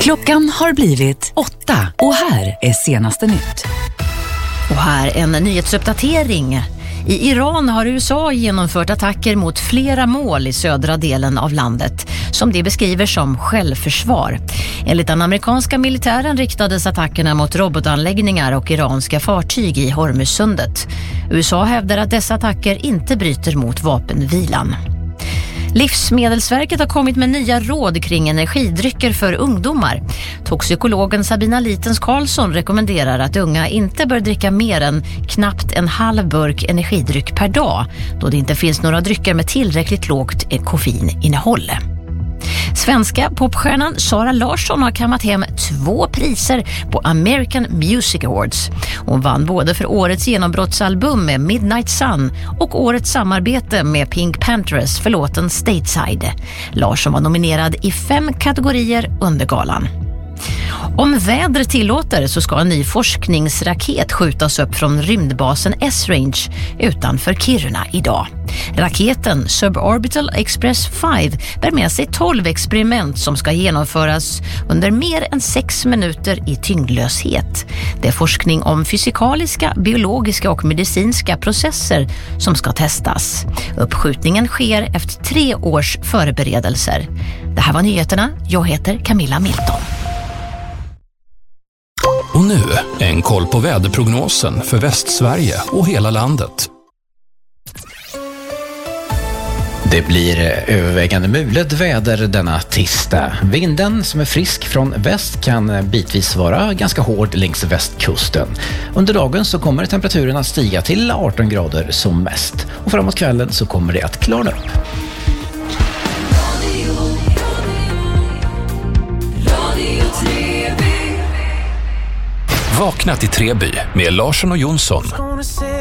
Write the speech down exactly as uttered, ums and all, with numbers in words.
Klockan har blivit åtta och här är senaste nytt. Och här en nyhetsuppdatering. I Iran har U S A genomfört attacker mot flera mål i södra delen av landet som det beskriver som självförsvar. Enligt den amerikanska militären riktades attackerna mot robotanläggningar och iranska fartyg i Hormuzsundet. U S A hävdar att dessa attacker inte bryter mot vapenvilan. Livsmedelsverket har kommit med nya råd kring energidrycker för ungdomar. Toxikologen Sabina Litens Karlsson rekommenderar att unga inte bör dricka mer än knappt en halv burk energidryck per dag, då det inte finns några drycker med tillräckligt lågt koffeininnehåll. Svenska popstjärnan Sara Larsson har kammat hem två priser på American Music Awards. Hon vann både för årets genombrottsalbum med Midnight Sun och årets samarbete med Pink Panthers för låten Stateside. Larsson var nominerad i fem kategorier under galan. Om vädret tillåter så ska en ny forskningsraket skjutas upp från rymdbasen S-Range utanför Kiruna idag. Raketen Suborbital Express fem bär med sig tolv experiment som ska genomföras under mer än sex minuter i tyngdlöshet. Det är forskning om fysikaliska, biologiska och medicinska processer som ska testas. Uppskjutningen sker efter tre års förberedelser. Det här var nyheterna. Jag heter Camilla Milton. Och nu en koll på väderprognosen för Västsverige och hela landet. Det blir övervägande mulet väder denna tisdag. Vinden som är frisk från väst kan bitvis vara ganska hård längs västkusten. Under dagen så kommer temperaturen att stiga till arton grader som mest. Och framåt kvällen så kommer det att klarna upp. Vakna till Treby med Larsson och Jonsson.